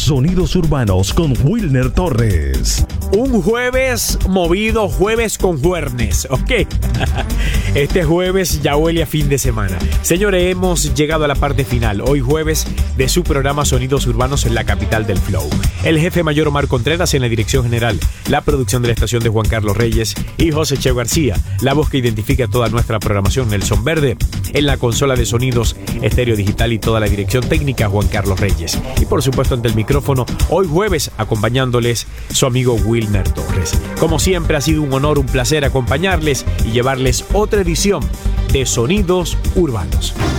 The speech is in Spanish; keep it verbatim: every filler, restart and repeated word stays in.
Sonidos Urbanos con Wilner Torres. Un jueves movido, jueves con juernes, ¿ok? Este jueves ya huele a fin de semana. Señores, hemos llegado a la parte final, hoy jueves, de su programa Sonidos Urbanos en la capital del Flow. El jefe mayor Omar Contreras en la dirección general, la producción de la estación de Juan Carlos Reyes y José Cheo García, la voz que identifica toda nuestra programación, Nelson Verde, en la consola de sonidos, estéreo digital y toda la dirección técnica, Juan Carlos Reyes. Y por supuesto ante el micrófono, hoy jueves, acompañándoles su amigo Wilner Torres. Como siempre ha sido un honor, un placer acompañarles y llevarles otra edición de Sonidos Urbanos.